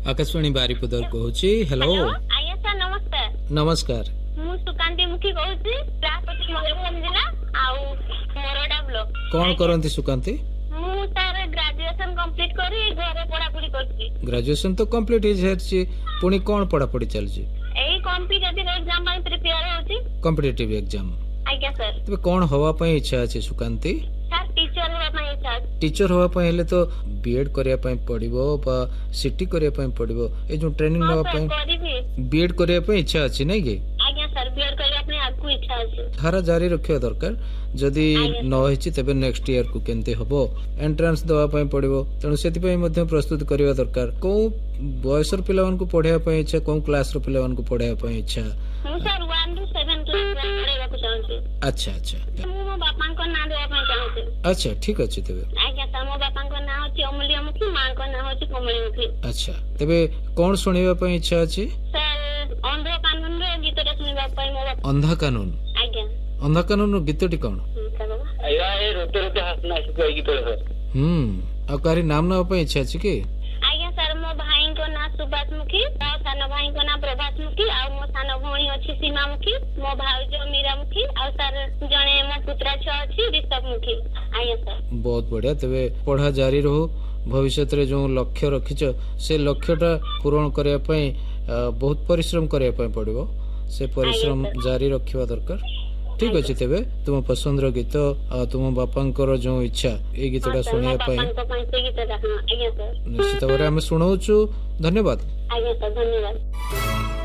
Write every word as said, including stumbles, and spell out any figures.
Akashvani बारिपदर कहूची। Hello आज्ञा sir नमस्कार। नमस्कार मु सुकांती मुखी कहूची प्रापति मयूरभंज जिला आउ मोरडा ब्लॉक। कौन करंती सुकांती? मु सर ग्रेजुएशन कंप्लीट करी घरे पढ़ा पढ़ी करछी। ग्रेजुएशन तो कंप्लीट हे जारची पुनी कौन पढ़ा पढ़ी चलची? एई कॉम्पिटिटिव एग्जाम ପାଇଁ प्रिपेयर होची। कॉम्पिटिटिव एग्जाम आज्ञा सर। तबे कौन होवा पई इच्छा अछि सुकांती? सर टीचर होवा ପାଇଁ इच्छा अछि। टीचर होवा पई हेले तो बीएड करिया पई पड़िबो बा सिटी करिया पई पड़िबो ए जो ट्रेनिंग होवा पई करिबी बीएड करिया पई इच्छा अछि नै कि? आज्ञा सर बीएड करिया पई आगु इच्छा अछि। धारा जारी रखियो दरकार जदी न होइछि तबे नेक्स्ट ईयर को केनते हबो एंट्रेंस दवा पई पड़िबो तणु सेति पई मध्ये प्रस्तुत करिवा दरकार। को बयसर पिलावन को पढिया पई इच्छा को क्लास रो पिलावन को पढिया पई इच्छा? मु sir one two seven class पढेबा को चाहूछी। अच्छा अच्छा मु मो बापा को नाम देबा पई चाहूछी। अच्छा ठीक अछि तबे। आज्ञा सर मो बापा को नाम होची अमूल्य मुखी मां को नाम होची कमली मुखी। अच्छा तबे कोन सुनिबा पई इच्छा अछि? सर अंधा कानून रे गीतटा सुनिबा पई मो बापा। अंधा कानून? आज्ञा अंधा कानून रो गीतटी कोन? आया ए रोते रोते हसना सिखै गीत रे। हम्म आ कारी नाम ना पई इच्छा अछि कि? आज्ञा सर मो भाई को नाम सुभाष मुखी और सानो भाई को नाम प्रभास मुखी और मो सानो भौणी अछि सीमा मुखी मो भाउजो मीरा मुखी और सर जणे मो पुत्रा छ अछि ऋषभ मुखी। आज्ञा सर बहुत बढ़िया तबे पढ़ा जारी रहो भविष्य रे जो लक्ष्य रखिछ से लक्ष्यटा पूर्ण करिया पई बहुत परिश्रम करिया पई पड़िबो से परिश्रम जारी रखिवा दरकार। ठीक अछि तबे तुम पसंद रो गीत तुम बापांकर जो इच्छा ए गीतटा सुनिया पई निश्चित भाबरे हम सुनाउछु। धन्यवाद। आज्ञा सर धन्यवाद।